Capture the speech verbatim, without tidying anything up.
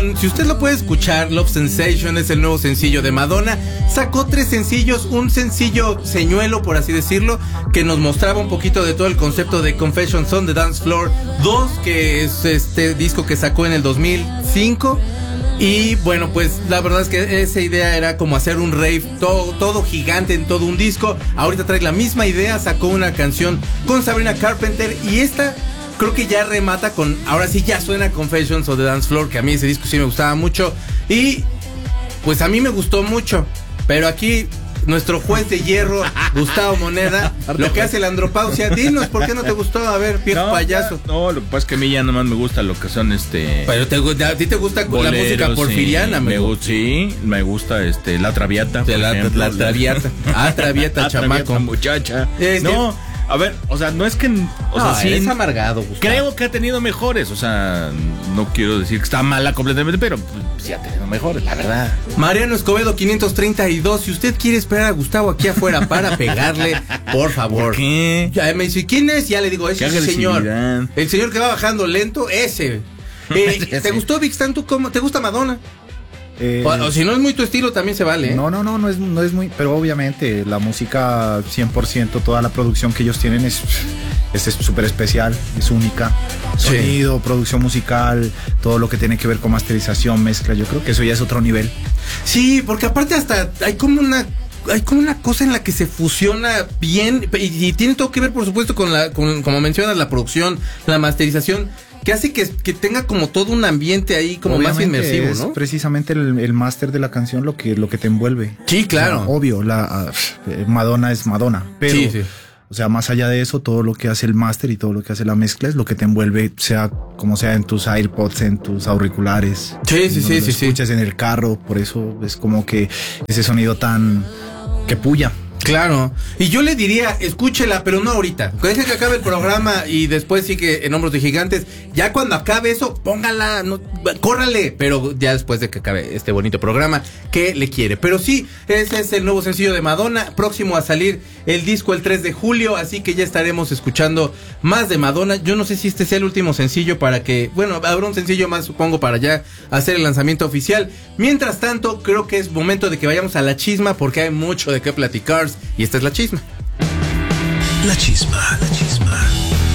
Si usted lo puede escuchar, Love Sensation es el nuevo sencillo de Madonna. Sacó tres sencillos, un sencillo señuelo, por así decirlo, que nos mostraba un poquito de todo el concepto de Confessions on the Dance Floor dos, que es este disco que sacó en el dos mil cinco. Y bueno, pues la verdad es que esa idea era como hacer un rave todo, todo gigante en todo un disco. Ahorita trae la misma idea, sacó una canción con Sabrina Carpenter y esta creo que ya remata con, ahora sí ya suena Confessions of the Dance Floor, que a mí ese disco sí me gustaba mucho. Y pues a mí me gustó mucho, pero aquí nuestro juez de hierro, Gustavo Moneda, lo que hace la andropausia. Dinos, ¿por qué no te gustó? A ver, viejo no, payaso. No, lo que pasa es que a mí ya nomás me gusta lo que son este... Pero te, a ti te gusta boleros, la música porfiriana, sí, me gusta, sí, me gusta este La Traviata, por la, ejemplo. La Traviata. Ah, Traviata, chamaco. Muchacha. Este, no... A ver, o sea, no es que... O no, sea, sí, es amargado, Gustavo. Creo que ha tenido mejores, o sea, no quiero decir que está mala completamente, pero pues, sí ha tenido mejores, la verdad. Mariano Escobedo quinientos treinta y dos, si usted quiere esperar a Gustavo aquí afuera para pegarle, por favor. ¿Por qué? Ya me dice, ¿quién es? Ya le digo, ese es el señor. El señor que va bajando lento, ese. Eh, ¿Te gustó Big Stan? ¿Tú cómo? ¿Te gusta Madonna? Eh, o, o si no es muy tu estilo también se vale, ¿eh? No, no, no, no es, no es muy, pero obviamente la música cien por ciento, toda la producción que ellos tienen es es súper especial, es única. Sonido, sí. Producción musical, todo lo que tiene que ver con masterización, mezcla, yo creo que eso ya es otro nivel. Sí, porque aparte hasta hay como una hay como una cosa en la que se fusiona bien y, y tiene todo que ver, por supuesto, con la con, como mencionas, la producción, la masterización, que hace que, que tenga como todo un ambiente ahí como obviamente más inmersivo, es ¿no? Precisamente el, el máster de la canción lo que, lo que te envuelve. Sí, claro. O sea, obvio, la uh, Madonna es Madonna, pero sí, sí. O sea, más allá de eso, todo lo que hace el máster y todo lo que hace la mezcla es lo que te envuelve, sea como sea en tus AirPods, en tus auriculares. Sí, sí, sí, sí. escuchas sí. en el carro, por eso es como que ese sonido tan que puya. Claro, y yo le diría, escúchela, pero no ahorita. Deje que acabe el programa y después sigue en Hombros de Gigantes. Ya cuando acabe eso, póngala, no, córrale, pero ya después de que acabe este bonito programa, ¿qué le quiere? Pero sí, ese es el nuevo sencillo de Madonna, próximo a salir el disco el tres de julio, así que ya estaremos escuchando más de Madonna. Yo no sé si este sea el último sencillo para que, bueno, habrá un sencillo más, supongo, para ya hacer el lanzamiento oficial. Mientras tanto, creo que es momento de que vayamos a la chisma, porque hay mucho de qué platicar. Y esta es la chisma. La chisma, la chisma.